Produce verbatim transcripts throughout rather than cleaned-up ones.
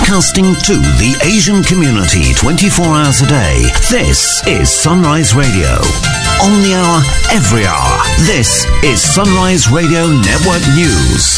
Broadcasting to the Asian community twenty-four hours a day. This is Sunrise Radio. On the hour, every hour. This is Sunrise Radio Network News.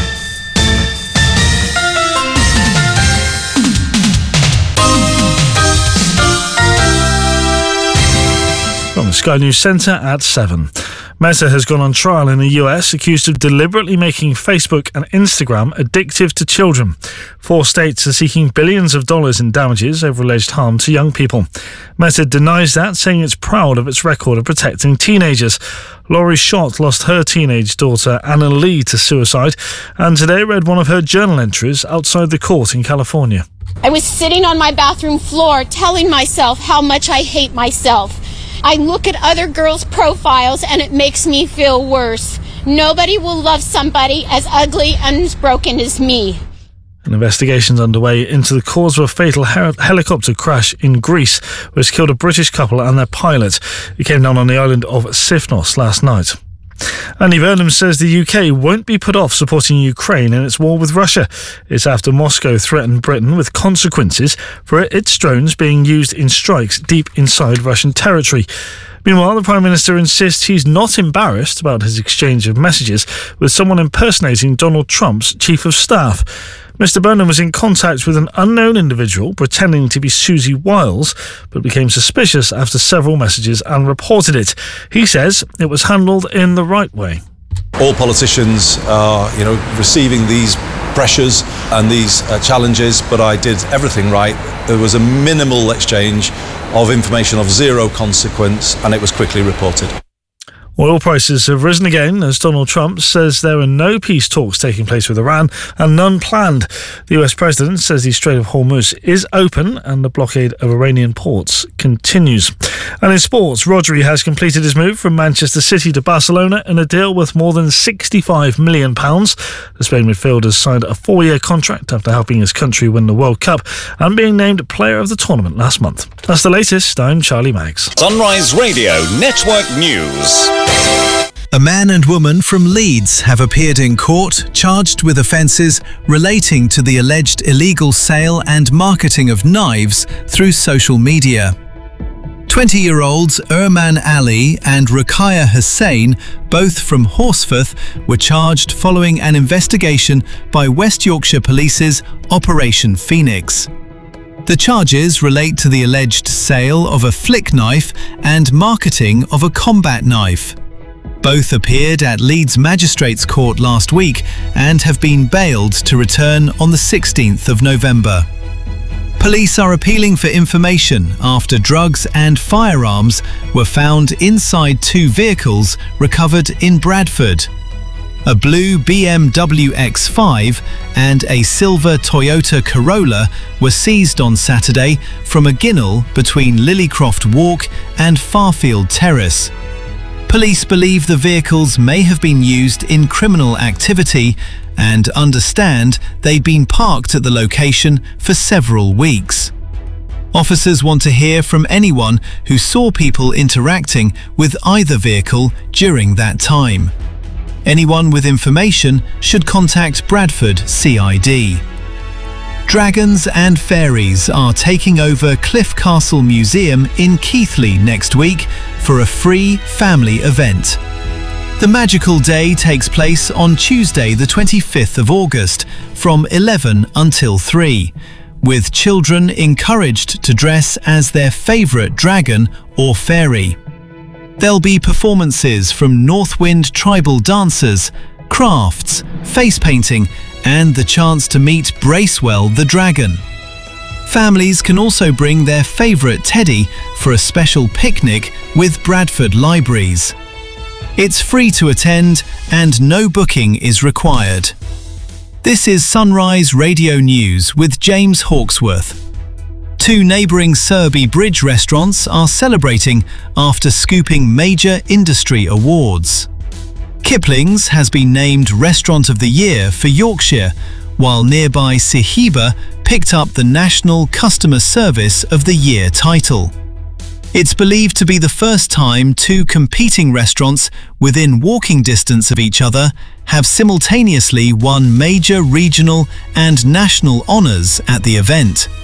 From the Sky News Centre at seven. Meta has gone on trial in the U S, accused of deliberately making Facebook and Instagram addictive to children. Four states are seeking billions of dollars in damages over alleged harm to young people. Meta denies that, saying it's proud of its record of protecting teenagers. Laurie Schott lost her teenage daughter Anna Lee to suicide, and today read one of her journal entries outside the court in California. I was sitting on my bathroom floor telling myself how much I hate myself. I look at other girls' profiles and it makes me feel worse. Nobody will love somebody as ugly and as broken as me. An investigation's underway into the cause of a fatal her- helicopter crash in Greece, which killed a British couple and their pilot. It came down on the island of Sifnos last night. Andy Burnham says the U K won't be put off supporting Ukraine in its war with Russia. It's after Moscow threatened Britain with consequences for its drones being used in strikes deep inside Russian territory. Meanwhile, the Prime Minister insists he's not embarrassed about his exchange of messages with someone impersonating Donald Trump's Chief of Staff. Mister Burnham was in contact with an unknown individual pretending to be Susie Wiles, but became suspicious after several messages and reported it. He says it was handled in the right way. All politicians are, you know, receiving these pressures and these uh, challenges, but I did everything right. There was a minimal exchange of information of zero consequence, and it was quickly reported. Oil prices have risen again as Donald Trump says there are no peace talks taking place with Iran and none planned. The U S president says the Strait of Hormuz is open and the blockade of Iranian ports continues. And in sports, Rodri has completed his move from Manchester City to Barcelona in a deal worth more than sixty-five million pounds. The Spain midfielder signed a four-year contract after helping his country win the World Cup and being named player of the tournament last month. That's the latest. I'm Charlie Maggs. Sunrise Radio Network News. A man and woman from Leeds have appeared in court charged with offences relating to the alleged illegal sale and marketing of knives through social media. twenty-year-olds Erman Ali and Ruqayya Hussain, both from Horsforth, were charged following an investigation by West Yorkshire Police's Operation Phoenix. The charges relate to the alleged sale of a flick knife and marketing of a combat knife. Both appeared at Leeds Magistrates Court last week and have been bailed to return on the sixteenth of November. Police are appealing for information after drugs and firearms were found inside two vehicles recovered in Bradford. A blue B M W X five and a silver Toyota Corolla were seized on Saturday from a ginnel between Lilycroft Walk and Farfield Terrace. Police believe the vehicles may have been used in criminal activity and understand they'd been parked at the location for several weeks. Officers want to hear from anyone who saw people interacting with either vehicle during that time. Anyone with information should contact Bradford C I D. Dragons and fairies are taking over Cliff Castle Museum in Keighley next week for a free family event. The magical day takes place on Tuesday the twenty-fifth of August from eleven until three, with children encouraged to dress as their favourite dragon or fairy. There'll be performances from Northwind tribal dancers, crafts, face painting and the chance to meet Bracewell the dragon. Families can also bring their favourite teddy for a special picnic with Bradford Libraries. It's free to attend and no booking is required. This is Sunrise Radio News with James Hawksworth. Two neighbouring Surrey Bridge restaurants are celebrating after scooping major industry awards. Kipling's has been named Restaurant of the Year for Yorkshire, while nearby Sahiba picked up the National Customer Service of the Year title. It's believed to be the first time two competing restaurants within walking distance of each other have simultaneously won major regional and national honours at the event.